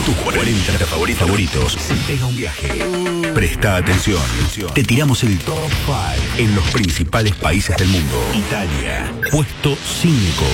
tus 40 favoritos, se pega un viaje. Presta atención. Te tiramos el top 5 en los principales países del mundo. Italia, puesto 5.